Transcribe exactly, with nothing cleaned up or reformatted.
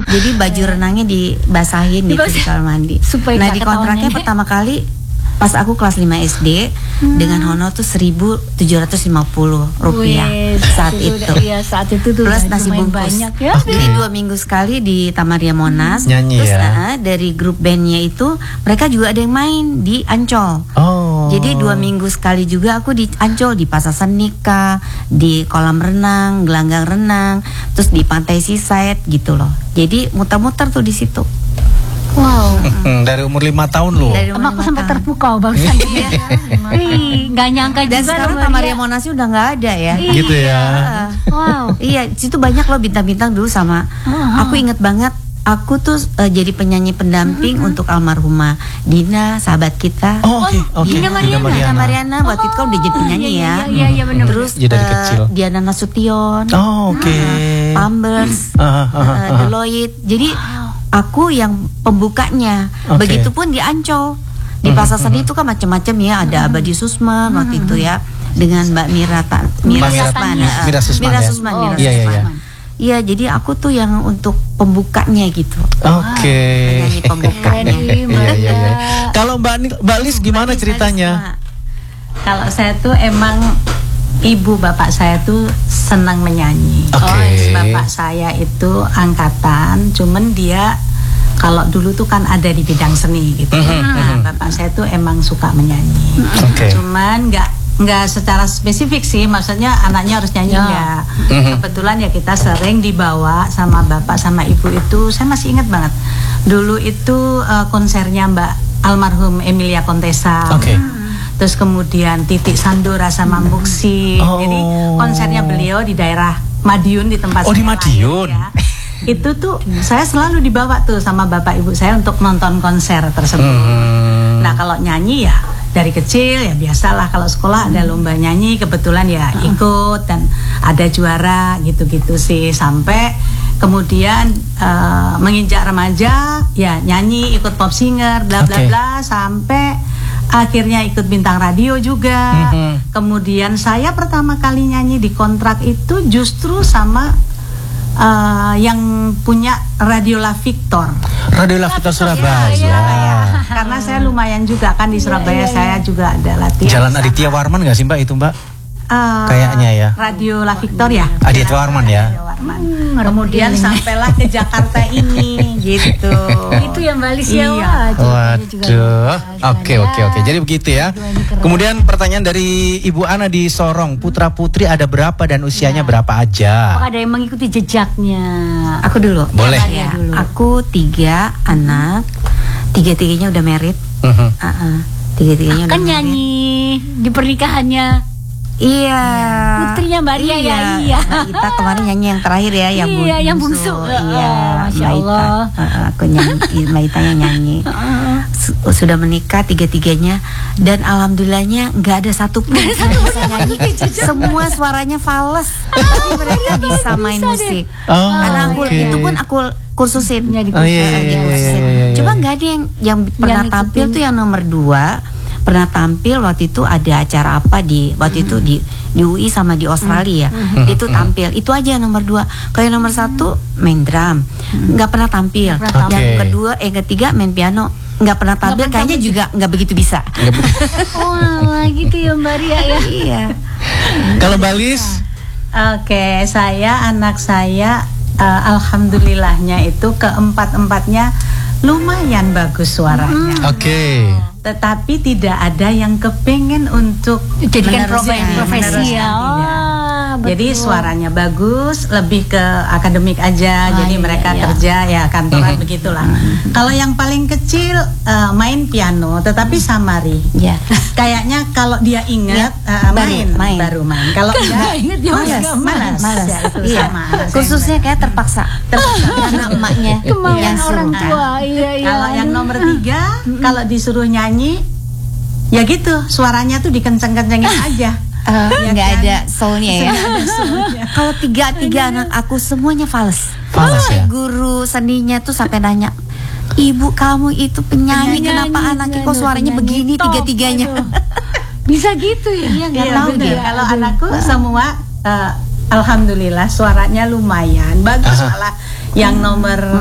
Jadi baju renangnya dibasahin gitu di kamar mandi. Supaya nah gak di kontraknya ketahuan pertama kali pas aku kelas lima S D hmm. dengan honor tuh seribu tujuh ratus lima puluh rupiah Wih, saat itu. itu. Iya, saat itu tuh plus nasi bungkus. Banyak, ya? Jadi dua minggu sekali di Tamaria Monas. Hmm. Nyanyi terus ya? nah, dari grup bandnya itu mereka juga ada yang main di Ancol. Oh. Jadi dua minggu sekali juga aku di Ancol, di Pasar Senika, di kolam renang, gelanggang renang, terus di pantai Seaside gitu loh. Jadi muter-muter tuh di situ. Wow. Hmm, dari umur lima tahun loh. Emang aku sampai terpukau barusan. Ih, nggak nyangka dan juga. Dan sekarang Tamaria Monas udah nggak ada ya. Gitu ya. Wow. Iya, situ banyak loh bintang-bintang dulu sama. Uh-huh. Aku inget banget. Aku tuh uh, jadi penyanyi pendamping uh-huh. untuk almarhumah Dina, sahabat kita. Oh, oke, okay, oke. Okay. Dina Mariana. Dina Mariana waktu itu kan udah jadi penyanyi iya, ya. Iya, iya, benar. Terus ya, dari kecil. Uh, Diana Nasution. Oh, oke. Okay. Uh, Pampers, uh, uh, uh, uh, uh, Deloitte. Jadi aku yang pembukanya. Okay. Begitupun di Ancol. Di Pasar Seni itu kan macam-macam ya. Ada Abadi Susman waktu itu ya. Dengan Mbak Mira Ta Mira Susman. Mira Susman. Mira Susman. Oh, iya, iya, iya. Iya, jadi aku tuh yang untuk pembukanya gitu. Oke. Okay. Penyanyi pembukanya. Iya, iya, iya. Kalau Mbak Mbak Lis gimana Mbak ceritanya? Kalau saya tuh emang ibu bapak saya tuh senang menyanyi. Okay. Oh, bapak saya itu angkatan, cuman dia kalau dulu tuh kan ada di bidang seni gitu. Mm-hmm. Nah, bapak saya tuh emang suka menyanyi. Okay. Cuman nggak nggak secara spesifik sih, maksudnya anaknya harus nyanyi ya. ya. Mm-hmm. Kebetulan ya kita sering dibawa sama bapak sama ibu itu. Saya masih ingat banget. Dulu itu uh, konsernya Mbak almarhum Emilia Contessa. Okay. Terus kemudian Titik Sandora sama Muksi. Oh. Jadi konsernya beliau di daerah Madiun di tempat oh, saya di Madiun. lahir, ya. Itu tuh saya selalu dibawa tuh sama bapak ibu saya untuk nonton konser tersebut. Hmm. Nah kalau nyanyi ya dari kecil ya biasalah, kalau sekolah ada lomba nyanyi kebetulan ya ikut dan ada juara gitu-gitu sih, sampai kemudian uh, menginjak remaja ya nyanyi ikut pop singer bla bla bla okay. sampai akhirnya ikut bintang radio juga. Mm-hmm. Kemudian saya pertama kali nyanyi di kontrak itu justru sama uh, yang punya Radio La Victor. Radio La Victor Surabaya. Ya, ya. Karena saya lumayan juga kan di Surabaya, ya, ya, ya. Saya juga ada latihan. Jalan Aditya Warman nggak sih Mbak itu Mbak? Uh, Kayaknya ya. Radio La Victor ya. Aditya Warman ya. Hmm, kemudian sampailah ke Jakarta ini gitu. Itu yang Mbak Lis ya. Waduh. Oke oke oke. Jadi begitu ya. Kemudian pertanyaan dari Ibu Ana di Sorong, putra putri ada berapa dan usianya ya. berapa aja? Oh, ada yang mengikuti jejaknya. Aku dulu. Boleh. Ya, dulu. Aku tiga anak, tiga tiganya udah married. Uh-huh. Uh-uh. Tiga tiganya udah kan married. nyanyi di pernikahannya. Iya. Putrinya Mbak Ria iya. ya. Iya. Kita kemarin nyanyi yang terakhir ya, yang iya, yang bungsu. Iya, oh, Masya Allah. Uh, aku nyanyi, Mbak Ita yang nyanyi. Sudah menikah tiga-tiganya dan alhamdulillahnya nggak ada satu pun yang bisa nyanyi. Semua suaranya fals. Tapi mereka bisa main musik. Oh, karena aku okay. itu pun aku kursusin jadi oh, iya, iya, iya, iya, iya. Cuma nggak ada yang yang pernah yang tampil tuh yang nomor dua. Pernah tampil waktu itu ada acara apa di waktu mm. itu di di U I sama di Australia mm. itu tampil itu aja nomor dua. Kalau yang nomor satu main drum nggak mm. pernah tampil. Okay. Yang kedua eh ketiga main piano nggak pernah tampil, gak kayaknya juga nggak begitu bisa. Wah gitu ya Mbak Ria ya. Iya. Kalau Mbak Lis? Oke, saya anak saya uh, alhamdulillahnya itu keempat-empatnya lumayan bagus suaranya. Oke. Okay. Tetapi tidak ada yang kepengen untuk jadikan profesi ya. Oh, jadi suaranya bagus, lebih ke akademik aja. Oh, jadi iya, mereka iya. kerja ya kantoran mm-hmm. begitulah. Mm-hmm. Kalau yang paling kecil uh, main piano, tetapi samari. Ya. Kayaknya kalau dia ingat ya. uh, main, baru main, baru main. Kalau enggak ingat dia malas, malas, malas. Ya, itu iya. sama. Khususnya kayak terpaksa, terpaksa karena emaknya yang orang tua. Iya, iya. Kalau yang nomor tiga, kalau disuruh nyanyi, ya gitu, suaranya tuh dikenceng-kencengin aja. Uh, ya nggak kan? ada soulnya ya. Kalau tiga tiga anak aku semuanya fals. Fals ya. Guru seninya tuh sampai nanya, ibu kamu itu penyanyi, penyanyi kenapa anaknya kok suaranya begini tiga tiganya? Bisa gitu ya? Iya nggak iya, tahu gitu. dia. Kalau anakku semua, uh, alhamdulillah suaranya lumayan bagus. Malah yang nomor